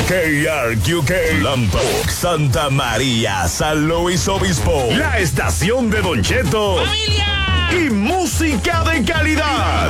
KRQK, Lampa, Santa María, San Luis Obispo. La estación de Don Cheto. ¡Familia! Y música de calidad.